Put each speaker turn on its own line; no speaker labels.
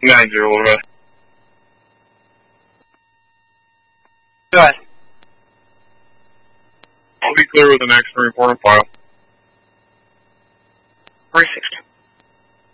90, we'll rest.
Go ahead.
I'll be clear with an action report on file.
360.